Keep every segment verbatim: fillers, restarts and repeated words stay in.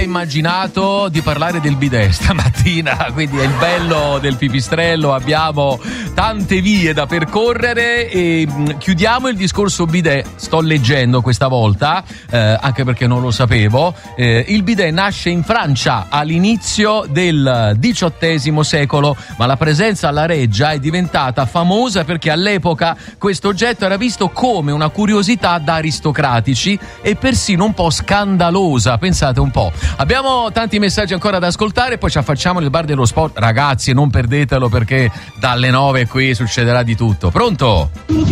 immaginato di parlare del bidet stamattina, quindi è il bello del pipistrello, abbiamo tante vie da percorrere e mh, chiudiamo il discorso bidet. Sto leggendo questa volta, eh, anche perché non lo sapevo, eh, il bidet nasce in Francia all'inizio del diciottesimo secolo, ma la presenza alla Reggia è diventata famosa perché all'epoca questo oggetto era visto come una curiosità da aristocratici e persino un po' scandalosa, pensate un po'. Abbiamo tanti messaggi ancora da ascoltare, poi ci affacciamo nel bar dello sport. Ragazzi, non perdetelo perché dalle nove qui succederà di tutto. Pronto?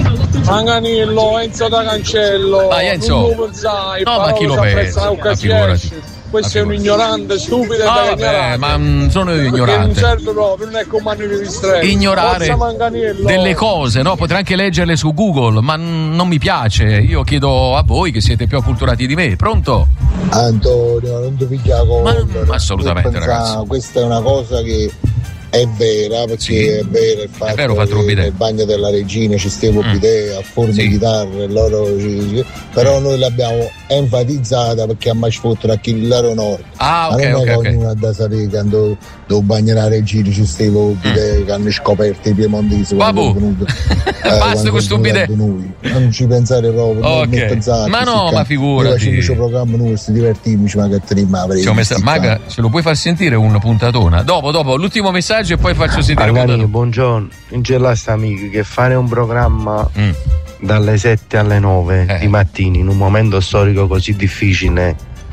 Manganello, Enzo da Cancello. Vai Enzo. Sai, no, ma chi lo pensa? Ma figurati. Questo è un ignorante, stupido e ah, vabbè, ignorante. Ma mh, sono io ignorante. Non serve proprio, non è come anni pipistrelli. Ignorare delle cose, no? Potrei anche leggerle su Google, ma n- non mi piace. Io chiedo a voi che siete più acculturati di me. Pronto? Antonio, non ti piglia con. Ma assolutamente, pensa, ragazzi. Questa è una cosa che è vera, perché sì, è vero il fatto è vero, che nel bagno della regina ci stiamo mm. bidet a forma sì. di chitarre, loro ci, però mm. noi l'abbiamo enfatizzata perché a mai sfottere a chi loro nord. Ah, ok, ma non ok, è ok. Una da sapere quando devo bagnare la regina ci stiamo bidet mm. che hanno scoperto i piemontesi quando venuto, eh, basta questo bidet. Noi. Non ci pensare proprio, okay. non pensate, ma no, ma figurati. Noi facciamo il programma noi, si divertimci, ma che teniamo a messa, Maga, ce lo puoi far sentire una puntatona? Dopo, dopo, l'ultimo messaggio e poi faccio sentire. Magari, buongiorno, non c'è là sta amica che fare un programma mm. dalle sette alle nove eh. di mattino in un momento storico così difficile,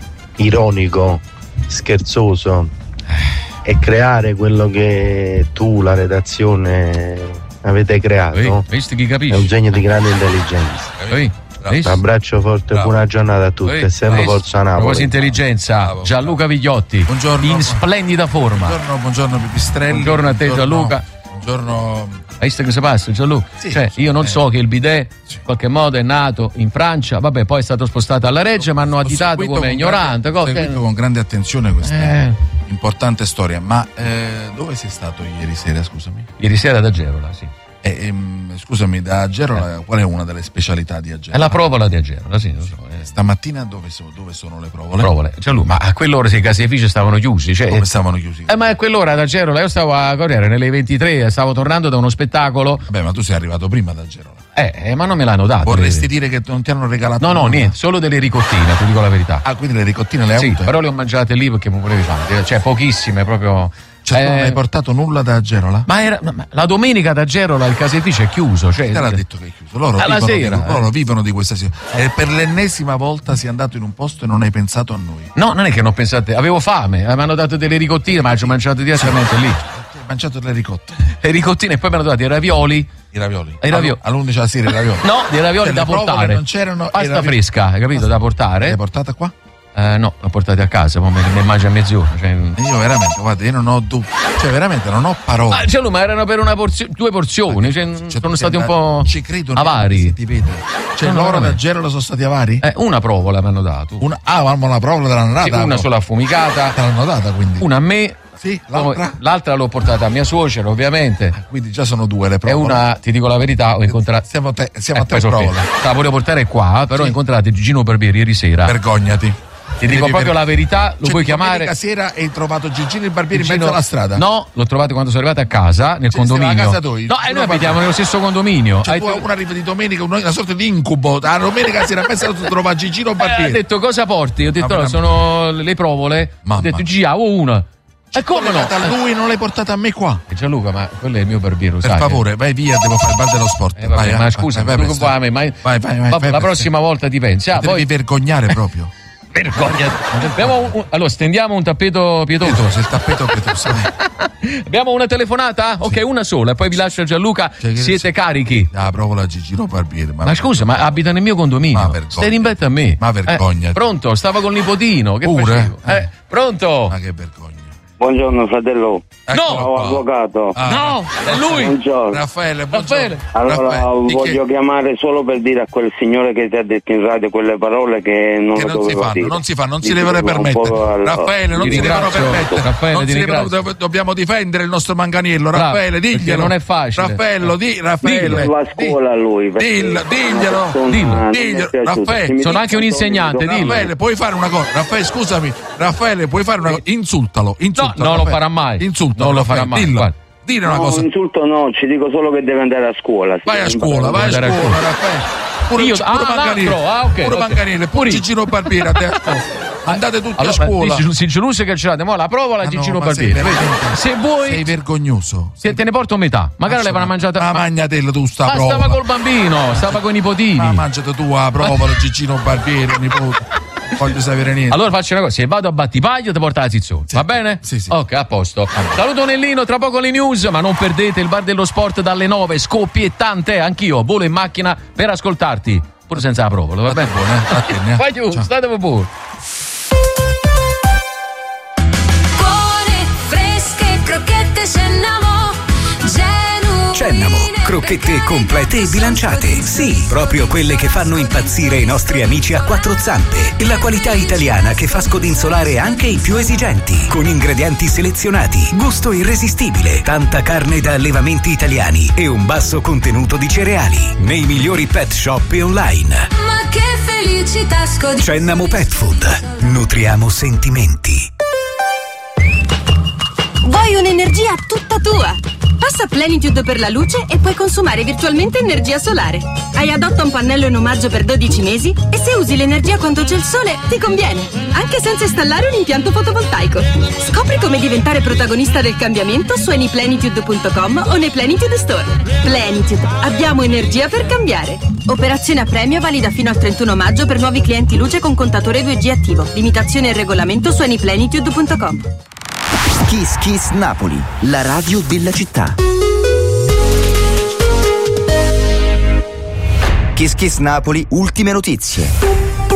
ironico, scherzoso eh. e creare quello che tu, la redazione, avete creato. Visto chi capisce? È un segno di grande intelligenza. Ehi. Un abbraccio forte e buona giornata a tutti. E sempre forza Napoli. Proposito intelligenza, bravo, Gianluca Vigliotti. Buongiorno. In splendida forma. Buongiorno, buongiorno Pipistrelli. Buongiorno a te, buongiorno, Gianluca. Buongiorno. Hai visto che si passa, Gianluca? Sì, cioè, io non eh. so che il bidet in qualche modo è nato in Francia, vabbè, poi è stato spostato alla Reggia, ma hanno additato come ignorante. Ho seguito con grande attenzione questa eh. importante storia. Ma eh, dove sei stato ieri sera, scusami? Ieri sera ad Agerola, sì. Eh, ehm, scusami, da Agerola, eh. qual è una delle specialità di Agerola? È la provola di Agerola, sì, lo so. Eh. Stamattina dove sono, dove sono le provole? Provole, cioè lui, ma a quell'ora se i caseifici stavano chiusi, cioè, come stavano chiusi? Eh, ma a quell'ora ad Agerola, io stavo a Corriere nelle ventitré, stavo tornando da uno spettacolo. Vabbè, ma tu sei arrivato prima ad Agerola. Eh, eh, ma non me l'hanno dato. Vorresti dire che non ti hanno regalato? No, no, nulla? niente, solo delle ricottine, ti dico la verità. Ah, quindi le ricottine le hai sì, avute? però le ho mangiate lì perché mi volevi fare, cioè pochissime, proprio. Cioè, eh, tu non hai portato nulla da Agerola? Ma era ma la domenica ad Agerola il caseificio è chiuso. Cioè, te l'ha detto che è chiuso. Loro, alla vivono, sera, di, eh. loro vivono di questa situazione. E per l'ennesima volta sei andato in un posto e non hai pensato a noi. No, non è che non pensate, avevo fame, mi hanno dato delle ricottine, ma ci ho mangiato direttamente lì. Hai mangiato le ricotte. Le ricottine e poi mi hanno dato i ravioli. I ravioli. I ravioli. All'undici alla sera i ravioli. No, dei ravioli cioè, da portare. Non c'erano. Pasta ravioli... fresca, hai capito? Da portare. L'hai portata qua? Eh, no, l'ho portata a casa, poi mi mangio a mezz'ora. Cioè... Io veramente, guarda, io non ho dubbi. Cioè, veramente non ho parole. Ah, cioè, ma erano per una porzio... due porzioni, cioè, cioè, sono stati un po' ci credo avari. Ti vede. Cioè, no, loro da Agerola sono stati avari? Eh, una provola mi hanno dato. Una... Ah, ma una provola te l'hanno data? Sì, una sola affumicata. Te l'hanno data, quindi? Una a me. Sì, l'altra? L'altra l'ho portata a mia suocera, ovviamente. Ah, quindi già sono due le provole. E una, ti dico la verità, ho incontrato. Siamo, te, siamo eh, a te provole. La volevo portare qua, però sì. Ho incontrato Gigino Barbieri ieri sera. Vergognati. Ti dico proprio la verità, lo cioè, puoi chiamare. Domenica sera hai trovato Gigino il Barbieri Gigino... in mezzo alla strada? No, l'ho trovato quando sono arrivato a casa, nel cioè, condominio. A casa tua? No, e noi abitiamo nello stesso condominio. Cioè, tu, uno arriva di domenica, una sorta di incubo. La domenica sera a mezzo trova Gigino Barbieri. Eh, ha detto cosa porti? Ho detto no, no, sono le provole. Mamma. Ho detto Gia, ho una. Cioè, e come no? A lui non l'hai portata a me qua. E Gianluca, ma quello è il mio barbiere. Per sai, favore, vai via, devo fare il bar dello sport. Eh, vabbè, vai, ma scusa, vai, vai, vai, vai, vai, vai, vai, vai, la, vai, la prossima vai, volta ti pensi. Ah, devi poi... vergognare proprio. Vergogna. Abbiamo un... Allora, stendiamo un tappeto pietoso. Pietoso, il tappeto pietoso. Abbiamo una telefonata? Ok, sì. Una sola, poi vi lascio Gianluca. Cioè, siete carichi? Ah, provo la Gigino Barbieri. Ma, ma scusa, ma abita nel mio condominio. Ma vergogna. Stai rimbetta a me. Ma vergogna. Eh, pronto, stava col nipotino. Che Pure? Eh, pronto? Ma che vergogna. Buongiorno fratello. No, ciao avvocato. Ah, no, è lui. Buongiorno. Raffaele, buongiorno. Allora Raffaele, voglio che... chiamare solo per dire a quel signore che ti ha detto in radio quelle parole che non, che non si fanno, dire. non si fanno, non si devono permettere. Raffaele, non si devono permettere. Raffaele, non si devono, dobbiamo difendere il nostro Manganiello. Raffaele, Bravo, diglielo. Non è facile. Raffaello, di Raffaele. Va a scuola di, lui. Dillo, diglielo. Dillo. Diglielo. Raffaele, sono anche un insegnante, dillo. Raffaele, puoi fare una cosa. Raffaele, scusami. Raffaele, puoi fare una cosa. Insultalo, insultalo. No, non lo farà mai. Insultalo, non lo farà mai. Dillo. Dire una no, cosa. insulto no, ci dico solo che deve andare a scuola. Vai a scuola, vai a scuola, Raffaele. Pure, Io, pure ah, Manganiello, ah, okay, pure okay. Manganiello, pure Gigino Barbieri, andate tutti allora, a scuola. Dici, si Giulusse che ce l'ha, ma la prova la ah, Gigino no, Barbieri. Se vuoi sei vergognoso. Se te ne porto metà, magari lei va a mangiare. Ma magnatella tu sta ma prova. stava col bambino, stava con i nipotini. Ma mangiate tu a prova la Gigino Barbieri, nipote. Voglio sapere niente. Allora faccio una cosa, se vado a Battipaglio ti porta la zizzone, sì. Va bene? Sì, sì. Ok, a posto. Allora. Saluto Nellino, tra poco le news, ma non perdete il bar dello sport dalle nove, scoppiettante, anch'io volo in macchina per ascoltarti, pure senza la prova, va bene? Buone, eh? Vai giù, state pure. Buone, fresche, crocchette, Cennamo, Cennamo, crocchette complete e bilanciate. Sì, proprio quelle che fanno impazzire i nostri amici a quattro zampe. La qualità italiana che fa scodinzolare anche i più esigenti. Con ingredienti selezionati, gusto irresistibile, tanta carne da allevamenti italiani e un basso contenuto di cereali. Nei migliori pet shop e online. Ma che felicità scodinzolare. Cennamo Pet Food. Nutriamo sentimenti. Vuoi un'energia tutta tua? Passa Plenitude per la luce e puoi consumare virtualmente energia solare. Hai adotta un pannello in omaggio per dodici mesi e se usi l'energia quando c'è il sole ti conviene, anche senza installare un impianto fotovoltaico. Scopri come diventare protagonista del cambiamento su anyplenitude punto com o nei Plenitude Store. Plenitude, abbiamo energia per cambiare. Operazione a premio valida fino al trentuno maggio per nuovi clienti luce con contatore due G attivo. Limitazione e regolamento su anyplenitude punto com. Kiss Kiss Napoli, la radio della città. Kiss Kiss Napoli, ultime notizie.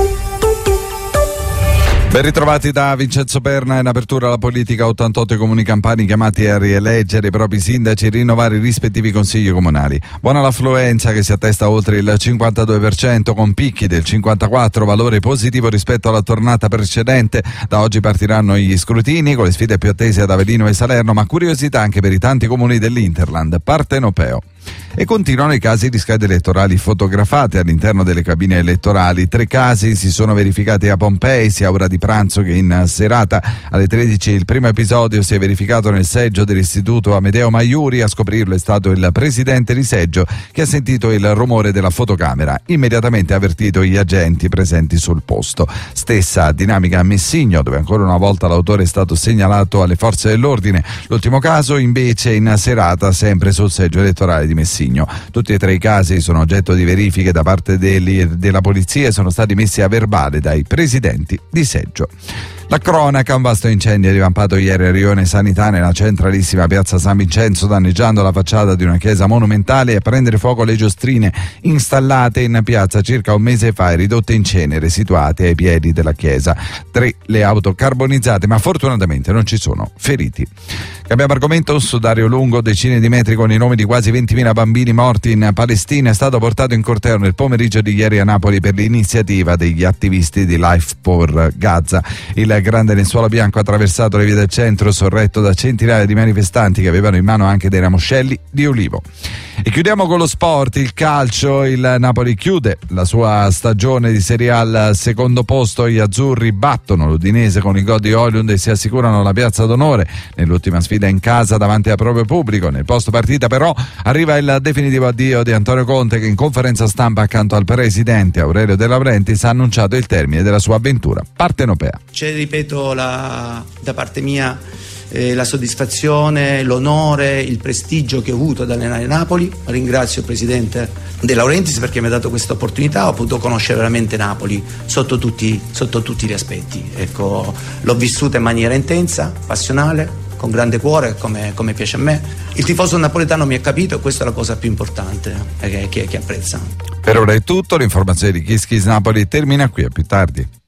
Ben ritrovati da Vincenzo Perna. In apertura alla politica, ottantotto i comuni campani chiamati a rieleggere i propri sindaci e rinnovare i rispettivi consigli comunali. Buona l'affluenza che si attesta oltre il cinquantadue per cento con picchi del cinquantaquattro per cento, valore positivo rispetto alla tornata precedente. Da oggi partiranno gli scrutini con le sfide più attese ad Avellino e Salerno, ma curiosità anche per i tanti comuni dell'Interland partenopeo. E continuano i casi di schede elettorali fotografate all'interno delle cabine elettorali. Tre casi si sono verificati a Pompei, sia a ora di pranzo che in serata. Alle tredici il primo episodio si è verificato nel seggio dell'istituto Amedeo Maiuri. A scoprirlo è stato il presidente di seggio, che ha sentito il rumore della fotocamera. Immediatamente ha avvertito gli agenti presenti sul posto. Stessa dinamica a Messigno, dove ancora una volta l'autore è stato segnalato alle forze dell'ordine. L'ultimo caso invece in serata, sempre sul seggio elettorale di Messigno. Tutti e tre i casi sono oggetto di verifiche da parte degli, della polizia e sono stati messi a verbale dai presidenti di seggio. La cronaca: un vasto incendio è divampato ieri a Rione Sanità nella centralissima piazza San Vincenzo, danneggiando la facciata di una chiesa monumentale e a prendere fuoco le giostrine installate in piazza circa un mese fa e ridotte in cenere situate ai piedi della chiesa. Tre le auto carbonizzate, ma fortunatamente non ci sono feriti. Cambiamo argomento. Su Dario Lungo, decine di metri con i nomi di quasi ventimila bambini morti in Palestina, è stato portato in corteo nel pomeriggio di ieri a Napoli per l'iniziativa degli attivisti di Life for Gaza. Il grande lenzuolo bianco ha attraversato le vie del centro, sorretto da centinaia di manifestanti che avevano in mano anche dei ramoscelli di ulivo. E chiudiamo con lo sport, il calcio. Il Napoli chiude la sua stagione di Serie A al secondo posto. Gli azzurri battono l'Udinese con il gol di Højlund e si assicurano la piazza d'onore nell'ultima sfida in casa davanti al proprio pubblico. Nel post partita però arriva il definitivo addio di Antonio Conte, che in conferenza stampa accanto al presidente Aurelio De Laurentiis ha annunciato il termine della sua avventura partenopea. C'è, ripeto, la, da parte mia eh, la soddisfazione, l'onore, il prestigio che ho avuto ad allenare Napoli. Ringrazio il presidente De Laurentiis perché mi ha dato questa opportunità. Ho potuto conoscere veramente Napoli sotto tutti, sotto tutti gli aspetti. Ecco, l'ho vissuta in maniera intensa, passionale, con grande cuore, come, come piace a me. Il tifoso napoletano mi ha capito e questa è la cosa più importante eh, che, che apprezza. Per ora è tutto. L'informazione di Kiss Kiss Napoli termina qui, a più tardi.